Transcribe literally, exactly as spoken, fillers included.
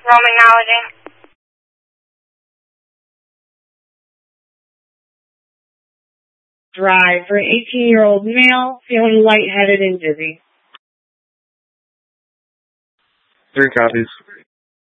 Romanology. Drive for an eighteen-year-old male feeling lightheaded and dizzy. Three copies.